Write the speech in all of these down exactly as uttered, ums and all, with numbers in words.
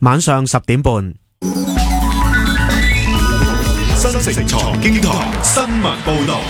晚上十點半。 新城財經台新聞報道。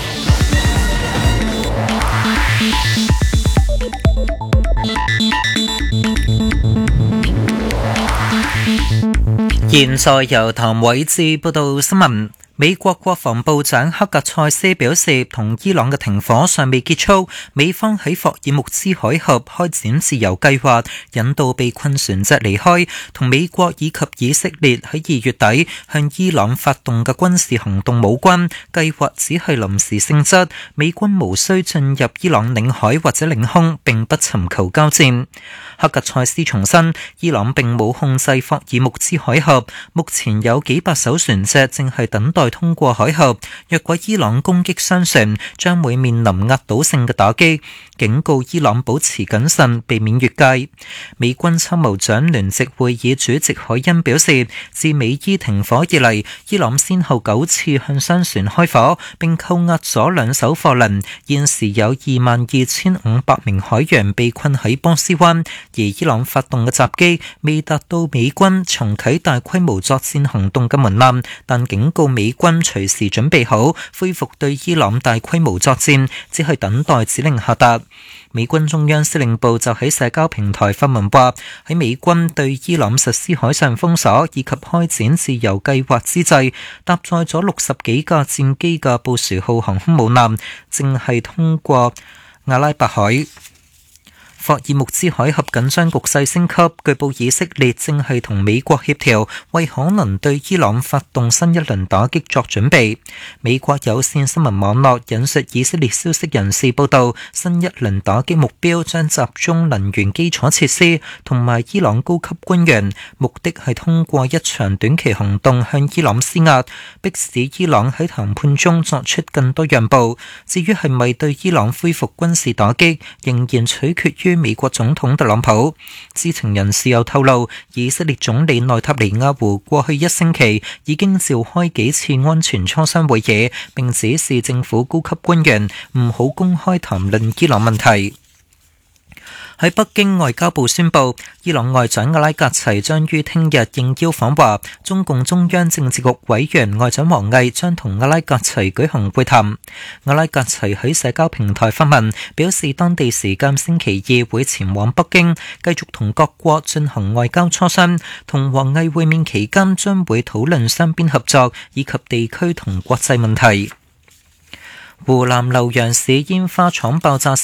現在由譚偉智報道新聞。美國國防部長克格塞斯表示，同伊朗嘅停火尚未結束，美方喺霍爾木茲海峽開展自由計劃，引導被困船隻離開，同美國以及以色列喺二月底向伊朗發動嘅軍事行動無關，計劃只係臨時性質，美軍無需進入伊朗領海或者領空，並不尋求交戰。克格塞斯重申，伊朗並冇控制霍爾木茲海峽，目前有幾百艘船隻正係等待通過海峽，若果伊朗攻擊商船，將會面臨壓倒性嘅打擊，警告伊朗保持謹慎，避免越界。美軍參謀長聯席會議主席海恩表示，自美伊停火以嚟，伊朗先後九次向商船開火，並扣押咗兩艘貨輪，現時有二萬二千五百名海洋被困喺波斯灣，而伊朗發動嘅襲擊未達到美軍重啟大規模作戰行動嘅門檻，但警告美軍隨時準備好恢復對伊朗大規模作戰，只係等待指令下達。美軍中央司令部就喺社交平台發文話，喺美軍對伊朗實施海上封鎖以及開展自由計劃之際，搭載咗六十幾架戰機嘅布殊號航空母艦正係通過阿拉伯海。霍爾木茲海峽緊張局勢升級，據報以色列正係同美國協調，為可能對伊朗發動新一輪打擊作準備。美國有線新聞網絡引述以色列消息人士報道，新一輪打擊目標將集中能源基礎設施同埋伊朗高級官員，目的係通過一場短期行動向伊朗施壓，迫使伊朗喺談判中作出更多讓步。至於係咪對伊朗恢復軍事打擊，仍然取決於美國總統特朗普。知情人士又透露，以色列總理內塔尼亞胡過去一星期已經召開幾次安全磋商會議，並指示政府高級官員唔好公開談論伊朗問題。喺北京，外交部宣布，伊朗外長阿拉格齊將於聽日應邀訪華，中共中央政治局委員外長王毅將同阿拉格齊舉行會談。阿拉格齊喺社交平台發文，表示當地時間星期二會前往北京，繼續同各國進行外交磋商。同王毅會面期間將會討論雙邊合作以及地區同國際問題。湖南瀏陽市煙花廠爆炸